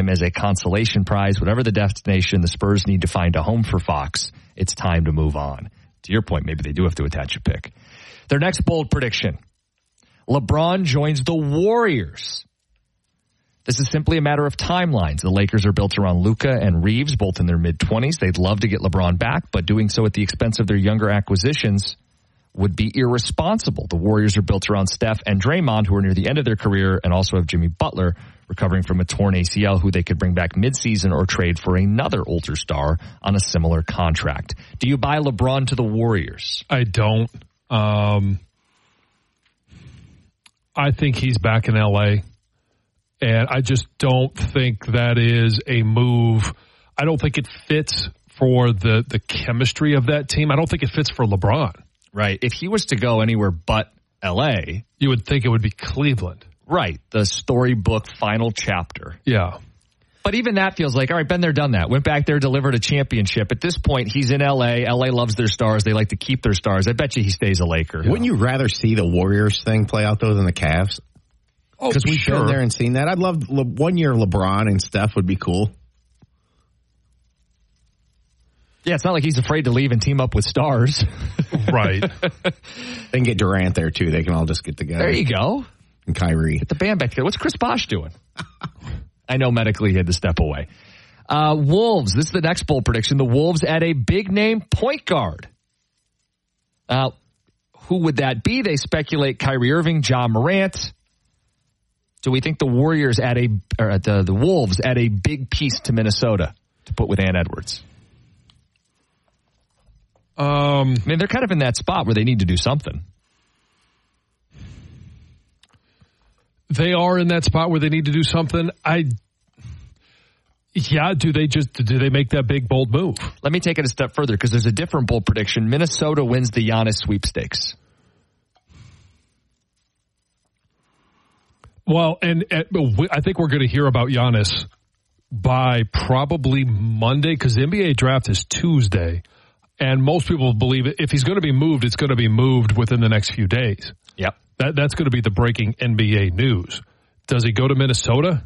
him as a consolation prize. Whatever the destination, the Spurs need to find a home for Fox. It's time to move on. To your point, maybe they do have to attach a pick. Their next bold prediction. LeBron joins the Warriors. This is simply a matter of timelines. The Lakers are built around Luka and Reeves, both in their mid-20s. They'd love to get LeBron back, but doing so at the expense of their younger acquisitions would be irresponsible. The Warriors are built around Steph and Draymond, who are near the end of their career, and also have Jimmy Butler recovering from a torn ACL, who they could bring back midseason or trade for another older star on a similar contract. Do you buy LeBron to the Warriors? I don't. I think he's back in L.A., and I just don't think that is a move. I don't think it fits for the chemistry of that team. I don't think it fits for LeBron. Right. If he was to go anywhere but L.A., you would think it would be Cleveland. Right. The storybook final chapter. Yeah. But even that feels like, all right, been there, done that. Went back there, delivered a championship. At this point, he's in L.A. L.A. loves their stars. They like to keep their stars. I bet you he stays a Laker. Wouldn't you rather see the Warriors thing play out, though, than the Cavs? Oh, because we've been there and seen that. I'd love 1 year LeBron and Steph would be cool. Yeah, it's not like he's afraid to leave and team up with stars. Right. They can get Durant there, too. They can all just get together. There you go. And Kyrie. Get the band back together. What's Chris Bosh doing? I know medically he had to step away. Wolves. This is the next bold prediction. The Wolves add a big-name point guard. Who would that be? They speculate Kyrie Irving, Ja Morant. Do we think the Warriors the Wolves add a big piece to Minnesota to put with Ant Edwards? I mean, they're kind of in that spot where they need to do something. They are in that spot where they need to do something. Do they make that big, bold move? Let me take it a step further because there's a different bold prediction. Minnesota wins the Giannis sweepstakes. Well, and I think we're going to hear about Giannis by probably Monday because the NBA draft is Tuesday. And most people believe if he's going to be moved, it's going to be moved within the next few days. Yep. That's going to be the breaking NBA news. Does he go to Minnesota?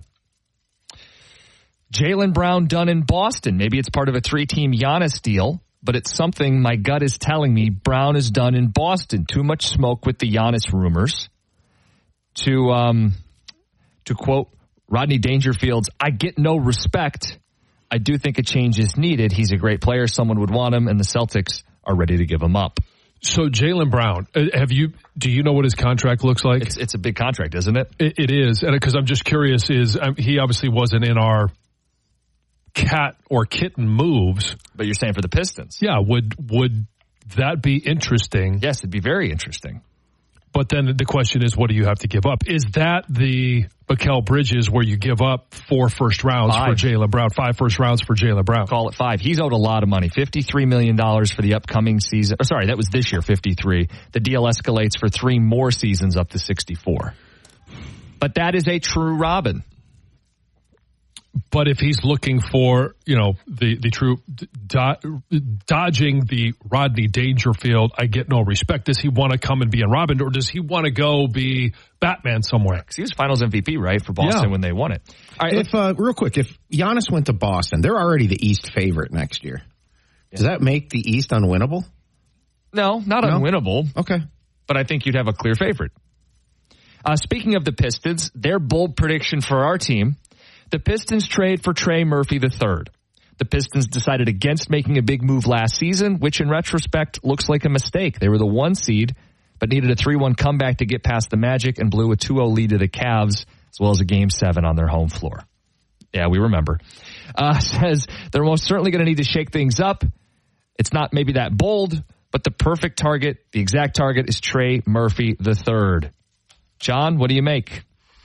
Jaylen Brown done in Boston. Maybe it's part of a 3-team Giannis deal, but it's something my gut is telling me Brown is done in Boston. Too much smoke with the Giannis rumors. To quote Rodney Dangerfield's, I get no respect. I do think a change is needed. He's a great player. Someone would want him, and the Celtics are ready to give him up. So Jaylen Brown, do you know what his contract looks like? It's a big contract, isn't it? It is. And because I'm just curious, he obviously wasn't in our cat or kitten moves. But you're saying for the Pistons. Yeah. Would that be interesting? Yes, it'd be very interesting. But then the question is, what do you have to give up? Is that the Mikal Bridges where you give up 4 first rounds for Jaylen Brown, 5 first rounds for Jaylen Brown? Call it 5. He's owed a lot of money, $53 million for the upcoming season. Oh, sorry, that was this year, 53. The deal escalates for 3 more seasons up to 64. But that is a true Robin. But if he's looking for, the true dodging the Rodney Dangerfield, I get no respect. Does he want to come and be in Robin, or does he want to go be Batman somewhere? Because he was Finals MVP, right, for Boston when they won it. All right, real quick, if Giannis went to Boston, they're already the East favorite next year. Does that make the East unwinnable? No, not unwinnable. Okay. But I think you'd have a clear favorite. Speaking of the Pistons, their bold prediction for our team. The Pistons trade for Trey Murphy III. The Pistons decided against making a big move last season, which in retrospect looks like a mistake. They were the 1 seed, but needed a 3-1 comeback to get past the Magic and blew a 2-0 lead to the Cavs, as well as a Game 7 on their home floor. Yeah, we remember. Says they're most certainly going to need to shake things up. It's not maybe that bold, but the perfect target, the exact target is Trey Murphy III. John, what do you make?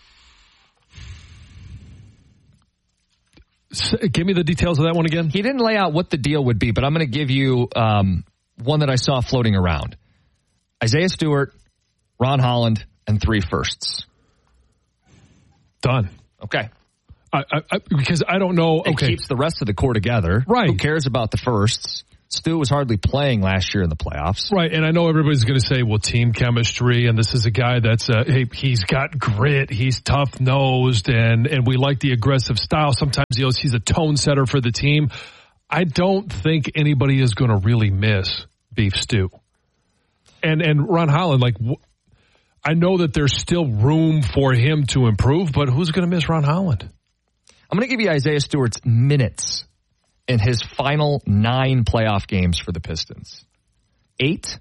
Give me the details of that one again. He didn't lay out what the deal would be, but I'm going to give you one that I saw floating around. Isaiah Stewart, Ron Holland, and 3 firsts. Done. Okay. Because I don't know. It keeps the rest of the core together. Right. Who cares about the firsts? Stu was hardly playing last year in the playoffs. Right, and I know everybody's going to say, well, team chemistry, and this is a guy that's, hey, he's got grit, he's tough-nosed, and we like the aggressive style. Sometimes he's a tone setter for the team. I don't think anybody is going to really miss Beef Stew. And Ron Holland, I know that there's still room for him to improve, but who's going to miss Ron Holland? I'm going to give you Isaiah Stewart's minutes in his final 9 playoff games for the Pistons. 8,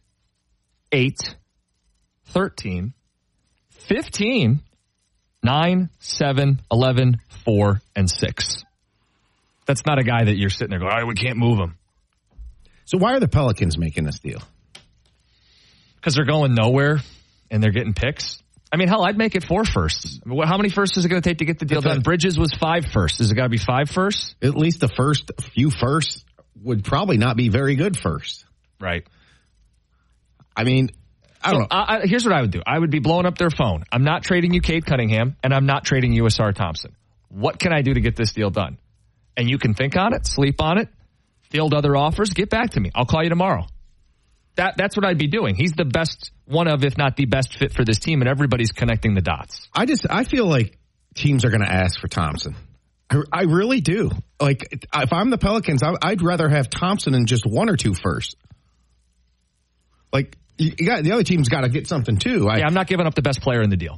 13, 15, 9, 7, 11, 4, and 6. That's not a guy that you're sitting there going, all right, we can't move him. So why are the Pelicans making this deal? Because they're going nowhere and they're getting picks. I mean, hell, I'd make it 4 firsts. I mean, how many firsts is it going to take to get the deal done? Bridges was 5 firsts. Is it got to be 5 firsts? At least the first few firsts would probably not be very good first. Right. I mean, I don't know. Here's what I would do. I would be blowing up their phone. I'm not trading you Cade Cunningham, and I'm not trading you Asar Thompson. What can I do to get this deal done? And you can think on it, sleep on it, field other offers, get back to me. I'll call you tomorrow. That's what I'd be doing. He's the best, one of, if not the best fit for this team, and everybody's connecting the dots. I feel like teams are going to ask for Thompson. I really do. Like, if I'm the Pelicans, I'd rather have Thompson than just 1 or 2 first. Like, the other team's got to get something too. I'm not giving up the best player in the deal.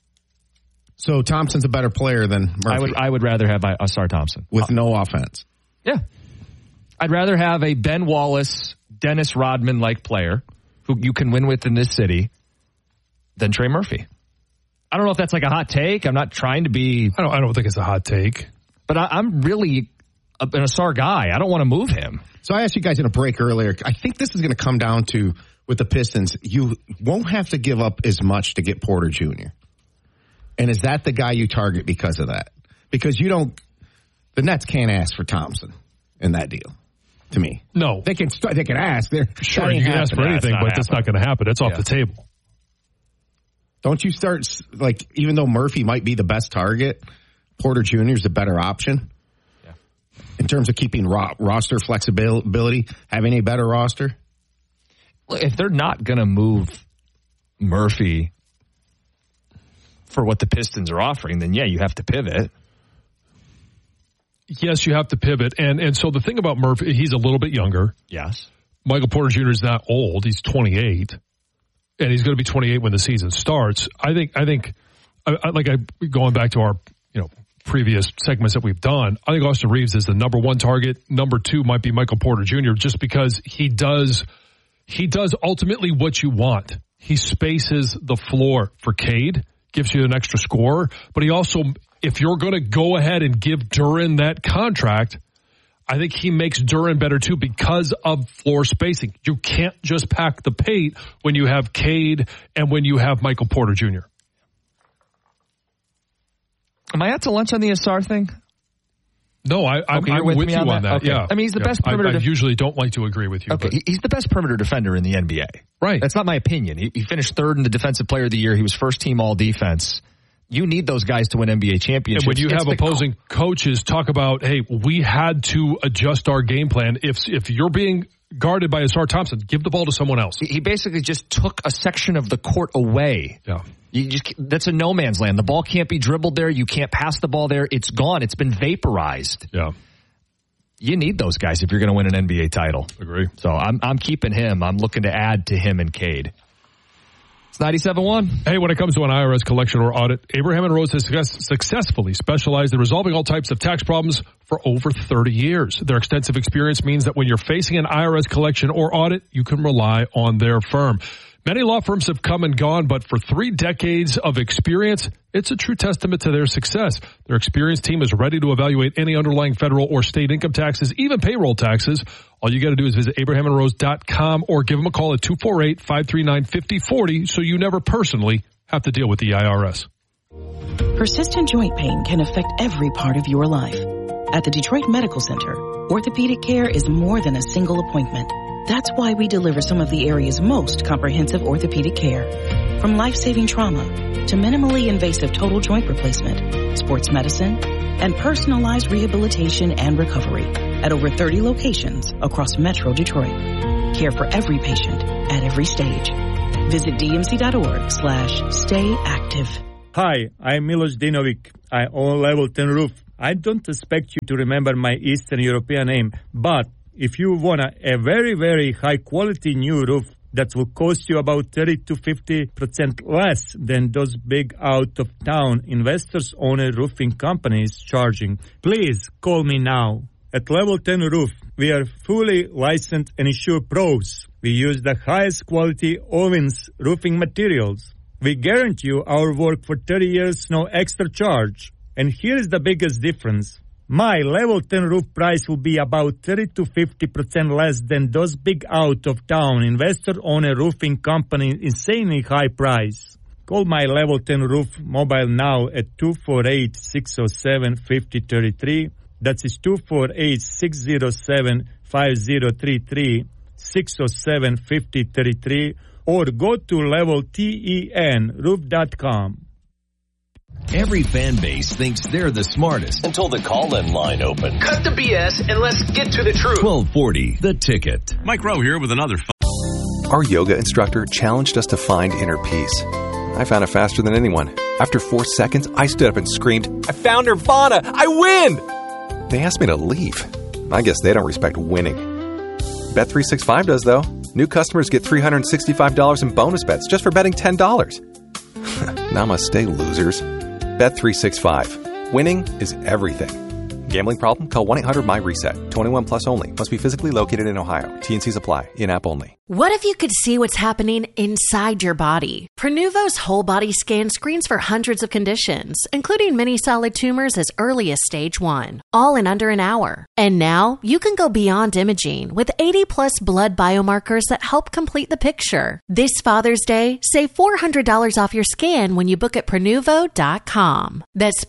So Thompson's a better player than Murphy. I would rather have Asar Thompson. With no offense. Yeah. I'd rather have a Ben Wallace, Dennis Rodman-like player who you can win with in this city than Trey Murphy. I don't know if that's like a hot take. I'm not trying to be... I don't think it's a hot take. But I'm really an Asar guy. I don't want to move him. So I asked you guys in a break earlier. I think this is going to come down to, with the Pistons, you won't have to give up as much to get Porter Jr. And is that the guy you target because of that? Because the Nets can't ask for Thompson in that deal. To me, no, they can ask. Sure, you can ask for anything, but that's not going to happen. It's off the table. Don't you start even though Murphy might be the best target, Porter Jr. is the better option in terms of keeping roster flexibility, having a better roster. Look, if they're not going to move Murphy for what the Pistons are offering, then you have to pivot. Yes, you have to pivot. And so the thing about Murphy, he's a little bit younger. Yes. Michael Porter Jr. is not old. He's 28. And he's going to be 28 when the season starts. I think going back to our, previous segments that we've done, I think Austin Reeves is the number 1 target. Number 2 might be Michael Porter Jr. just because he does ultimately what you want. He spaces the floor for Cade, gives you an extra scorer, but he also, if you're going to go ahead and give Duren that contract, I think he makes Duren better too because of floor spacing. You can't just pack the paint when you have Cade and when you have Michael Porter Jr. Am I out to lunch on the Asar thing? No, I'm with you on that. Okay. Yeah. I mean, he's the best perimeter. I usually don't like to agree with you. Okay, he's the best perimeter defender in the NBA. Right. That's not my opinion. He finished 3rd in the Defensive Player of the Year. He was first team all defense. You need those guys to win NBA championships. And when you have opposing coaches talk about, hey, we had to adjust our game plan. If you're being guarded by Asar Thompson, give the ball to someone else. He basically just took a section of the court away. Yeah. That's a no man's land. The ball can't be dribbled there. You can't pass the ball there. It's gone. It's been vaporized. Yeah. You need those guys if you're going to win an NBA title. Agree. So I'm keeping him. I'm looking to add to him and Cade. It's 97.1. Hey, when it comes to an IRS collection or audit, Abraham & Rose has successfully specialized in resolving all types of tax problems for over 30 years. Their extensive experience means that when you're facing an IRS collection or audit, you can rely on their firm. Many law firms have come and gone, but for 3 decades of experience, it's a true testament to their success. Their experienced team is ready to evaluate any underlying federal or state income taxes, even payroll taxes. All you got to do is visit abrahamandrose.com or give them a call at 248-539-5040 so you never personally have to deal with the IRS. Persistent joint pain can affect every part of your life. At the Detroit Medical Center, orthopedic care is more than a single appointment. That's why we deliver some of the area's most comprehensive orthopedic care. From life-saving trauma to minimally invasive total joint replacement, sports medicine, and personalized rehabilitation and recovery at over 30 locations across Metro Detroit. Care for every patient at every stage. Visit dmc.org/stayactive. Hi, I'm Milos Dinovic. I own Level 10 Roof. I don't expect you to remember my Eastern European name, but if you want a very, very high-quality new roof that will cost you about 30 to 50% less than those big out-of-town investors-owned roofing companies charging, please call me now. At Level 10 Roof, we are fully licensed and insured pros. We use the highest quality Owens roofing materials. We guarantee you our work for 30 years, no extra charge. And here is the biggest difference. My Level 10 Roof price will be about 30 to 50% less than those big out-of-town investor-owned roofing companies' insanely high price. Call my Level 10 Roof mobile now at 248-607-5033. That is 248-607-5033, 607-5033, or go to leveltenroof.com. Every fan base thinks they're the smartest until the call-in line opens. Cut the BS and let's get to the truth. 1240, The Ticket. Mike Rowe here with another. Our yoga instructor challenged us to find inner peace. I found it faster than anyone. After 4 seconds, I stood up and screamed, "I found Nirvana! I win!" They asked me to leave. I guess they don't respect winning. Bet365 does, though. New customers get $365 in bonus bets just for betting $10. Namaste, losers. Bet365. Winning is everything. Gambling problem? Call 1-800-MY-RESET. 21 plus only. Must be physically located in Ohio. T&Cs apply. In-app only. What if you could see what's happening inside your body? Prenuvo's whole body scan screens for hundreds of conditions, including many solid tumors as early as stage 1, all in under an hour. And now you can go beyond imaging with 80 plus blood biomarkers that help complete the picture. This Father's Day, save $400 off your scan when you book at Prenuvo.com. That's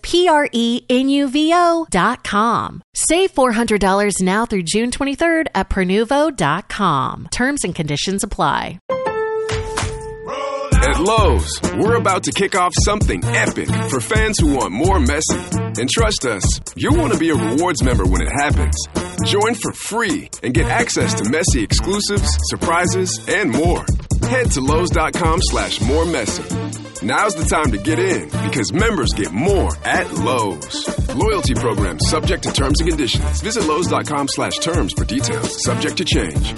Prenuvo.com. Save $400 now through June 23rd at Prenuvo.com. Terms and conditions apply. At Lowe's, we're about to kick off something epic for fans who want more Messi. And trust us, you'll want to be a rewards member when it happens. Join for free and get access to Messi exclusives, surprises, and more. Head to Lowe's.com/moremessy. Now's the time to get in because members get more at Lowe's. Loyalty program subject to terms and conditions. Visit Lowe's.com/terms for details. Subject to change.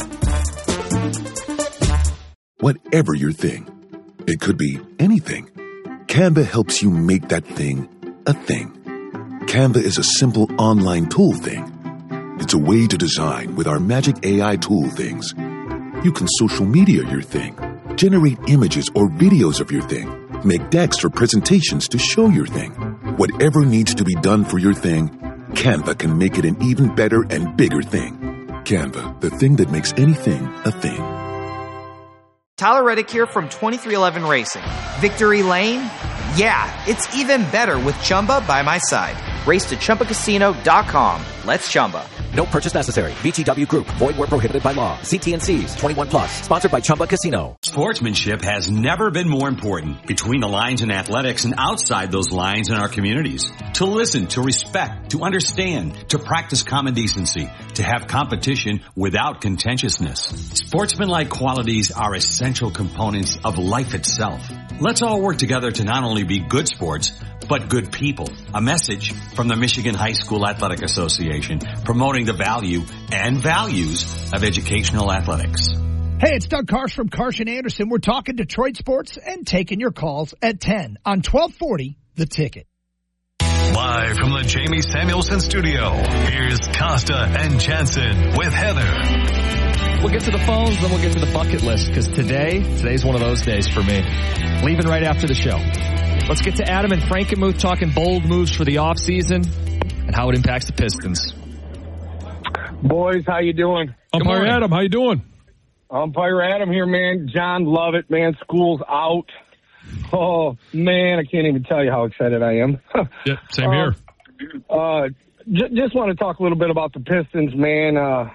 Whatever your thing, it could be anything. Canva helps you make that thing a thing. Canva is a simple online tool thing. It's a way to design with our magic AI tool things. You can social media your thing, generate images or videos of your thing, make decks for presentations to show your thing. Whatever needs to be done for your thing, Canva can make it an even better and bigger thing. Canva, the thing that makes anything a thing. Tyler Reddick here from 2311 Racing. Victory Lane? Yeah, it's even better with Chumba by my side. Race to ChumbaCasino.com. Let's Chumba. No purchase necessary. VGW Group. Void where prohibited by law. See T&Cs. 21 plus. Sponsored by Chumba Casino. Sportsmanship has never been more important between the lines in athletics and outside those lines in our communities. To listen, to respect, to understand, to practice common decency, to have competition without contentiousness. Sportsmanlike qualities are essential components of life itself. Let's all work together to not only be good sports, but good people. A message from the Michigan High School Athletic Association, promoting the value and values of educational athletics. Hey, it's Doug Karsch from Karsch and Anderson. We're talking Detroit sports and taking your calls at 10 on 1240 The Ticket. Live from the Jamie Samuelson studio, here's Costa and Jansen with Heather. We'll get to the phones, then we'll get to the bucket list, because today's one of those days for me. Leaving right after the show. Let's get to Adam and Frankenmuth talking bold moves for the offseason and how it impacts the Pistons. Boys, how you doing? Umpire Adam, how you doing? Umpire Adam here, man. John, love it, man. School's out. Oh, man, I can't even tell you how excited I am. Yeah, same here. Just want to talk a little bit about the Pistons, man.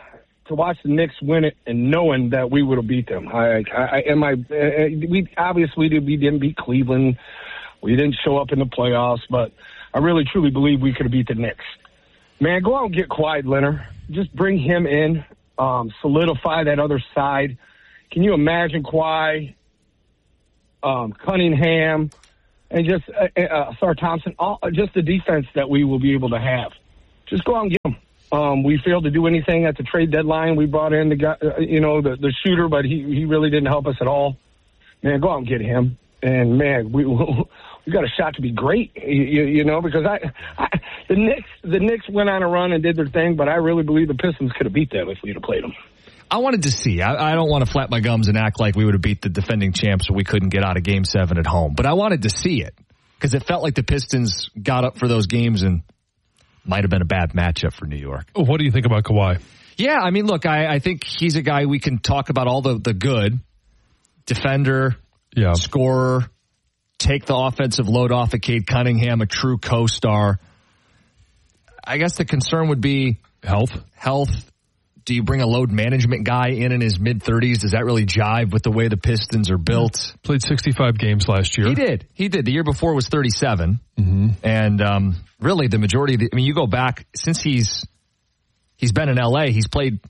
to watch the Knicks win it and knowing that we would have beat them. We didn't beat Cleveland. We didn't show up in the playoffs, but I really truly believe we could have beat the Knicks. Man, go out and get Kawhi Leonard. Just bring him in, solidify that other side. Can you imagine Kawhi, Cunningham, and just Sar Thompson, just the defense that we will be able to have? Just go out and get them. We failed to do anything at the trade deadline. We brought in the guy, the shooter, but he really didn't help us at all. Man, go out and get him. And man, we got a shot to be great, because the Knicks went on a run and did their thing, but I really believe the Pistons could have beat them if we'd have played them. I wanted to see. I don't want to flap my gums and act like we would have beat the defending champs, so we couldn't get out of Game 7 at home. But I wanted to see it because it felt like the Pistons got up for those games and might have been a bad matchup for New York. What do you think about Kawhi? Yeah, I mean, look, I think he's a guy we can talk about all the good. Defender, scorer, take the offensive load off of Cade Cunningham, a true co-star. I guess the concern would be health. Do you bring a load management guy in his mid-30s? Does that really jive with the way the Pistons are built? Played 65 games last year. He did. The year before was 37. Mm-hmm. And really the majority of you go back, since he's been in L.A., he's played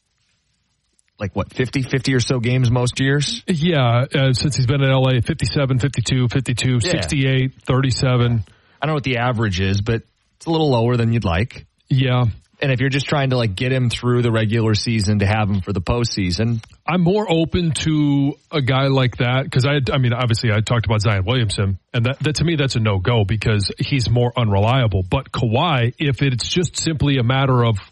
50 or so games most years? Yeah, since he's been in L.A., 57, 52, 52, 68, 37. I don't know what the average is, but it's a little lower than you'd like. Yeah. And if you're just trying to get him through the regular season to have him for the postseason, I'm more open to a guy like that because obviously I talked about Zion Williamson, and that to me that's a no-go because he's more unreliable. But Kawhi, if it's just simply a matter of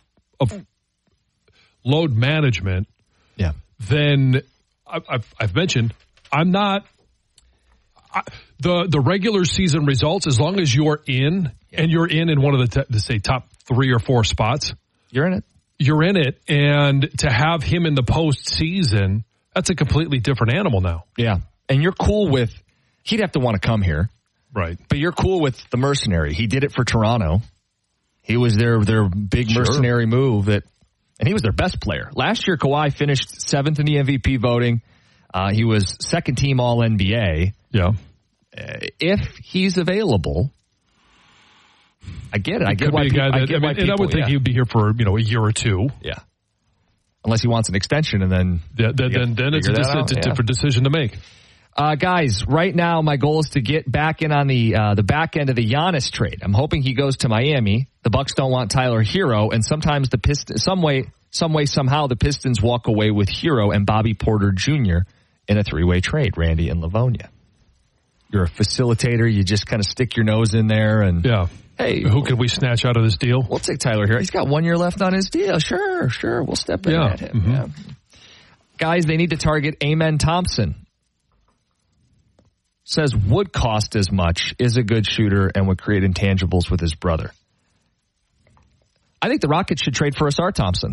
load management, then I've mentioned I'm not the regular season results. As long as you're in and you're in one of the top 3 or 4 spots, you're in it. You're in it, and to have him in the postseason, that's a completely different animal now. Yeah, and you're cool with he'd have to want to come here, right? But you're cool with the mercenary. He did it for Toronto. He was their big mercenary move and he was their best player. Last year, Kawhi finished 7th in the MVP voting. He was second team All NBA. Yeah. If he's available, I get it. I get why people. And I would think he'd be here for a year or 2. Yeah. Unless he wants an extension, and then then it's a different decision to make. Guys, right now my goal is to get back in on the back end of the Giannis trade. I'm hoping he goes to Miami. The Bucks don't want Tyler Hero, and sometimes the Pistons, somehow the Pistons walk away with Hero and Bobby Porter Jr. in a 3-way trade. Randy and Livonia. You're a facilitator. You just kind of stick your nose in there and hey, who can we snatch out of this deal? We'll take Tyler Hero. He's got 1 year left on his deal. Sure. We'll step in at him. Mm-hmm. Yeah. Guys, they need to target Amen Thompson. Says would cost as much, is a good shooter, and would create intangibles with his brother. I think the Rockets should trade for Asar Thompson.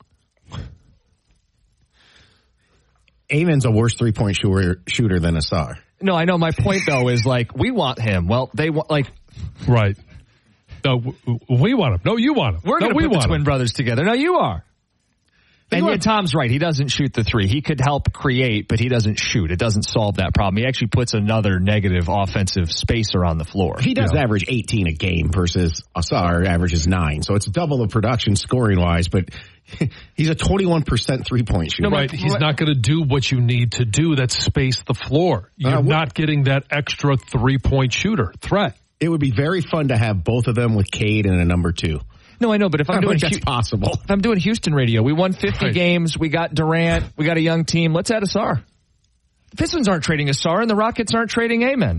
Amen's a worse 3-point shooter than Asar. No, I know. My point, though, is we want him. Well, they want, right. No, we want him. No, you want him. We're going to put the twin brothers together. No, you are. And yet Tom's right. He doesn't shoot the 3. He could help create, but he doesn't shoot. It doesn't solve that problem. He actually puts another negative offensive spacer on the floor. He does average 18 a game versus Asar averages 9. So it's double the production scoring-wise, but he's a 21% 3-point shooter. Right. He's not going to do what you need to do. That's space the floor. You're not getting that extra 3-point shooter threat. It would be very fun to have both of them with Cade and a number 2. No, I know, but if I'm doing that's possible. If I'm doing Houston radio, we won 50 games. We got Durant. We got a young team. Let's add Asar. The Pistons aren't trading Asar, and the Rockets aren't trading Amen.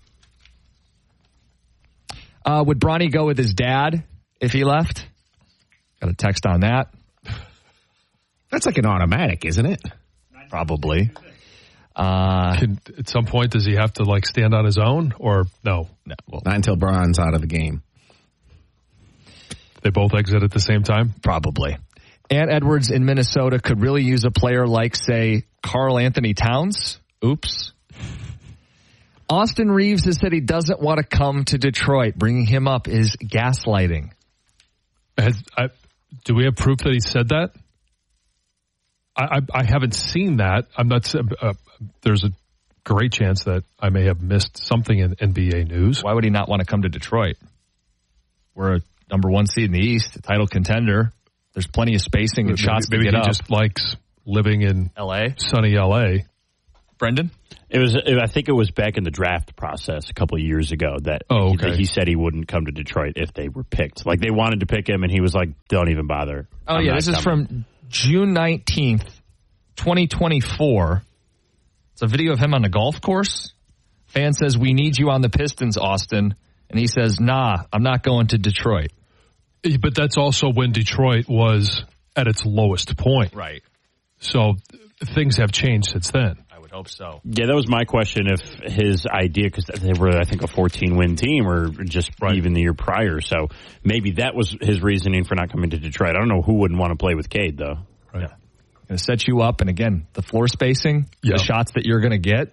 Would Bronny go with his dad if he left? Got a text on that. That's like an automatic, isn't it? Probably. At some point, does he have to stand on his own, or no? No, not until Bron's out of the game. They both exit at the same time? Probably. Ant Edwards in Minnesota could really use a player like, say, Karl Anthony Towns. Oops. Austin Reeves has said he doesn't want to come to Detroit. Bringing him up is gaslighting. Do we have proof that he said that? I haven't seen that. I'm not. There's a great chance that I may have missed something in NBA news. Why would he not want to come to Detroit? We're a number 1 seed in the East, a title contender. There's plenty of spacing and shots to get up. Maybe he just likes living in L.A., sunny L.A. Brendan? I think it was back in the draft process a couple of years ago that he said he wouldn't come to Detroit if they were picked. Like, they wanted to pick him, and he was like, don't even bother. This is from June 19th, 2024. It's a video of him on a golf course. Fan says, we need you on the Pistons, Austin. And he says, nah, I'm not going to Detroit. But that's also when Detroit was at its lowest point. Right. So things have changed since then. I would hope so. Yeah, that was my question, if his idea, because they were, I think, a 14-win team or just even the year prior. So maybe that was his reasoning for not coming to Detroit. I don't know who wouldn't want to play with Cade, though. Right. Yeah. Going to set you up. And again, the floor spacing, the shots that you're going to get.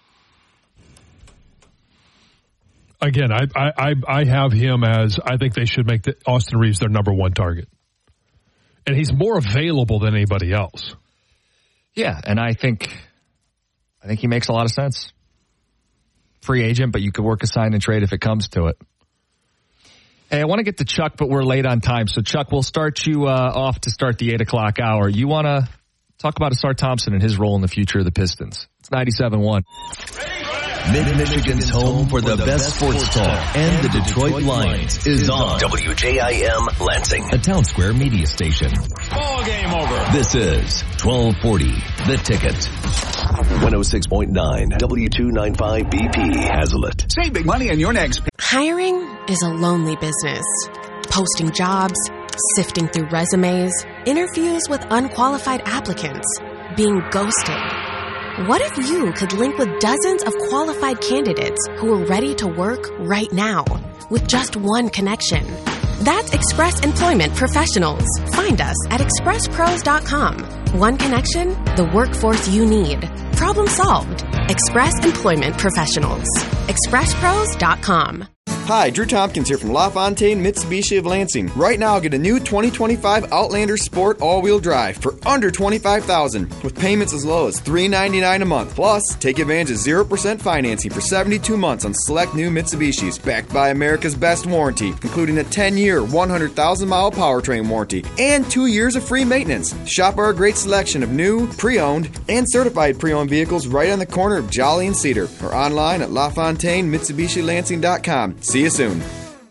Again, I have him as, I think they should make Austin Reeves their number 1 target. And he's more available than anybody else. Yeah, and I think he makes a lot of sense. Free agent, but you could work a sign and trade if it comes to it. Hey, I want to get to Chuck, but we're late on time. So, Chuck, we'll start you off to start the 8 o'clock hour. You want to talk about Asar Thompson and his role in the future of the Pistons. It's 97.1. Mid-Michigan's home for the best sports talk and the Detroit Lions is on WJIM Lansing, a Town Square media station. Ball game over. This is 1240 The Ticket. 106.9 W295 BP Hazlet. Save big money on your next. Hiring is a lonely business. Posting jobs, sifting through resumes, interviews with unqualified applicants, being ghosted. What if you could link with dozens of qualified candidates who are ready to work right now with just one connection? That's Express Employment Professionals. Find us at expresspros.com. One connection, the workforce you need. Problem solved. Express Employment Professionals. expresspros.com. Hi, Drew Tompkins here from LaFontaine Mitsubishi of Lansing. Right now, get a new 2025 Outlander Sport all-wheel drive for under $25,000 with payments as low as $399 a month. Plus, take advantage of 0% financing for 72 months on select new Mitsubishis, backed by America's best warranty, including a 10-year, 100,000-mile powertrain warranty and 2 years of free maintenance. Shop our great selection of new, pre-owned, and certified pre-owned vehicles right on the corner of Jolly and Cedar or online at LaFontaineMitsubishiLansing.com. See you soon.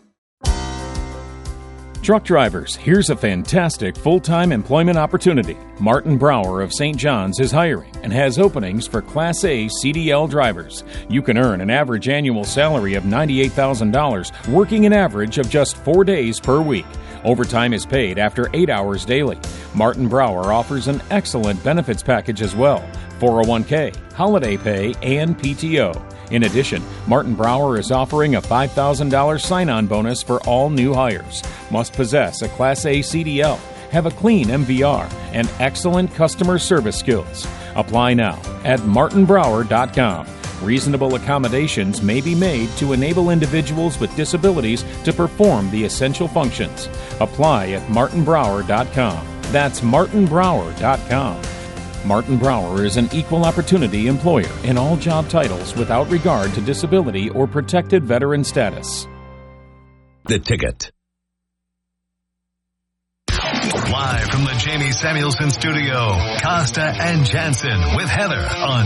Truck drivers, here's a fantastic full-time employment opportunity. Martin Brower of St. John's is hiring and has openings for Class A CDL drivers. You can earn an average annual salary of $98,000, working an average of just 4 days per week. Overtime is paid after 8 hours daily. Martin Brower offers an excellent benefits package as well: 401k, holiday pay, and PTO. In addition, Martin Brower is offering a $5,000 sign-on bonus for all new hires. Must possess a Class A CDL, have a clean MVR, and excellent customer service skills. Apply now at martinbrower.com. Reasonable accommodations may be made to enable individuals with disabilities to perform the essential functions. Apply at martinbrower.com. That's martinbrower.com. Martin Brower is an equal opportunity employer in all job titles without regard to disability or protected veteran status. The Ticket. Live from the Jamie Samuelson studio, Costa and Jansen with Heather on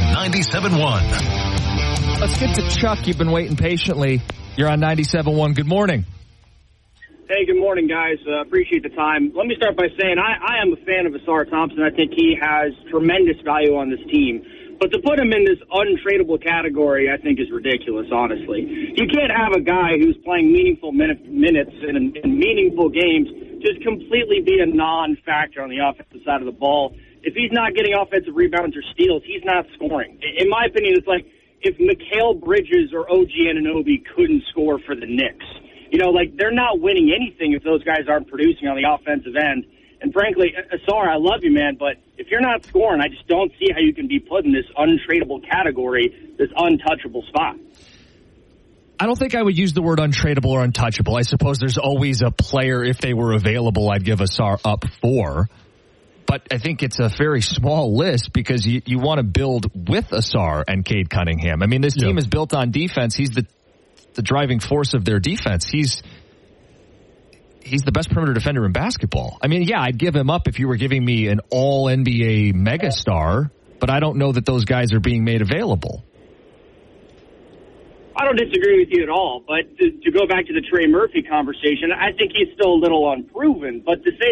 97.1. Let's get to Chuck. You've been waiting patiently. You're on 97.1. Good morning. Hey, good morning, guys. Appreciate the time. Let me start by saying I am a fan of Asar Thompson. I think he has tremendous value on this team. But to put him in this untradeable category, I think is ridiculous, honestly. You can't have a guy who's playing meaningful minutes in meaningful games just completely be a non-factor on the offensive side of the ball. If he's not getting offensive rebounds or steals, he's not scoring. In my opinion, it's like if Mikal Bridges or OG Anunoby couldn't score for the Knicks. You know, like, they're not winning anything if those guys aren't producing on the offensive end. And frankly, Asar, I love you, man, but if you're not scoring, I just don't see how you can be put in this untradeable category, this untouchable spot. I don't think I would use the word untradeable or untouchable. I suppose there's always a player, if they were available, I'd give Asar up for. But I think it's a very small list because you want to build with Ausar and Cade Cunningham. I mean, this team is built on defense. He's the driving force of their defense. He's the best perimeter defender in basketball. I mean, yeah, I'd give him up if you were giving me an all-NBA megastar, but I don't know that those guys are being made available. I don't disagree with you at all, but to go back to the Trey Murphy conversation, I think he's still a little unproven. But to say